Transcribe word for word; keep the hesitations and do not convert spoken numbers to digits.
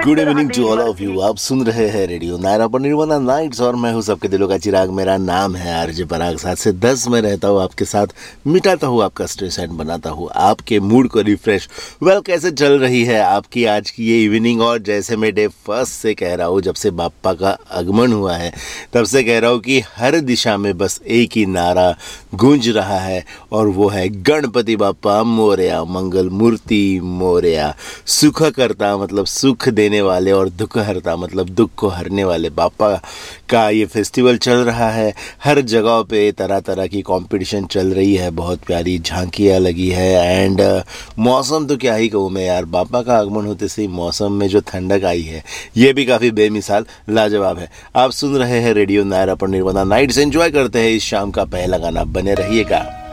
Good evening to all of you. आप सुन रहे हैं रेडियो नायरा पर निर्वाणा नाइट्स और मैं हूं सबके दिलों का चिराग। मेरा नाम है आरजे पराग। सात से दस में रहता हूं आपके साथ, मिटाता हूं आपका स्ट्रेस एंड बनाता हूं आपके मूड को रिफ्रेश। वेल, कैसे चल रही है आपकी आज की ये इवनिंग? और जैसे मैं डे फर्स्ट से कह रहा हूँ, जब से बाप्पा का आगमन हुआ है तब से कह रहा हूँ कि हर दिशा में बस एक ही नारा गूंज रहा है और वो है गणपति बाप्पा मोरया, मंगल मूर्ति मोरया। सुख करता मतलब सुख देने वाले और दुख हरता मतलब दुख को हरने वाले बाप्पा का ये फेस्टिवल चल रहा है। हर जगह पे तरह तरह की कंपटीशन चल रही है, बहुत प्यारी झांकियाँ लगी है। एंड मौसम तो क्या ही कहूँ मैं यार, बाप्पा का आगमन होते से ही मौसम में जो ठंडक आई है ये भी काफ़ी बेमिसाल लाजवाब है। आप सुन रहे हैं रेडियो नायरा पर निर्वाणा नाइट्स। एंजॉय करते हैं इस शाम का पहला गाना, बने रहिएगा।